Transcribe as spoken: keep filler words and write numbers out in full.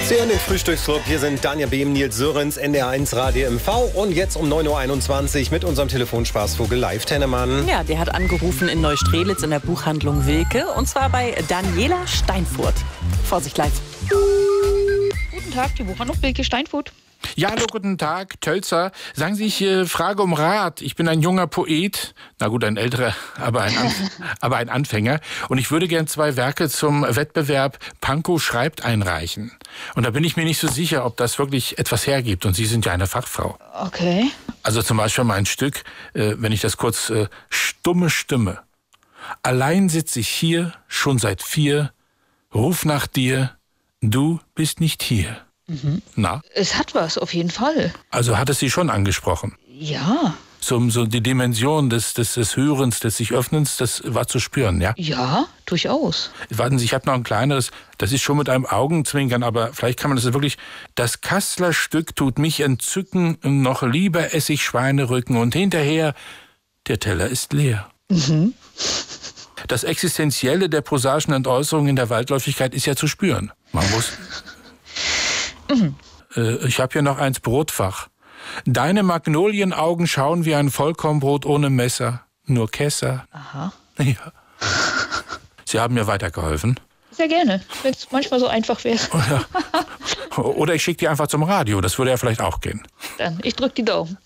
Sie hören den Frühstücksclub. Hier sind Daniel Behm, Nils Sörens, N D R eins Radio M V. Und jetzt um neun Uhr einundzwanzig mit unserem Telefonspaßvogel Live Tennemann. Ja, der hat angerufen in Neustrelitz in der Buchhandlung Wilke. Und zwar bei Daniela Steinfurt. Vorsicht, live. Guten Tag, die Buchhandlung Wilke Steinfurt. Ja, hallo, guten Tag, Tölzer. Sagen Sie, ich äh, frage um Rat. Ich bin ein junger Poet, na gut, ein älterer, aber ein, Anf aber ein Anfänger. Und ich würde gern zwei Werke zum Wettbewerb Pankow schreibt einreichen. Und da bin ich mir nicht so sicher, ob das wirklich etwas hergibt. Und Sie sind ja eine Fachfrau. Okay. Also zum Beispiel mein Stück, äh, wenn ich das kurz, äh, stumme Stimme. Allein sitze ich hier, schon seit vier, ruf nach dir, du bist nicht hier. Mhm. Na? Es hat was, auf jeden Fall. Also hat es Sie schon angesprochen? Ja. So, so die Dimension des, des, des Hörens, des sich Öffnens, das war zu spüren, ja? Ja, durchaus. Warten Sie, ich habe noch ein kleineres, das ist schon mit einem Augenzwinkern, aber vielleicht kann man das wirklich. Das Kasslerstück tut mich entzücken, noch lieber ess ich Schweinerücken und hinterher, der Teller ist leer. Mhm. Das Existenzielle der prosaischen Entäußerung in der Waldläufigkeit ist ja zu spüren. Man muss... Mhm. Äh, ich habe hier noch eins, Brotfach. Deine Magnolienaugen schauen wie ein Vollkornbrot ohne Messer, nur Kesser. Aha. Ja. Sie haben mir weitergeholfen. Sehr gerne, wenn es manchmal so einfach wäre. Oder, oder ich schicke die einfach zum Radio, das würde ja vielleicht auch gehen. Dann, ich drücke die Daumen.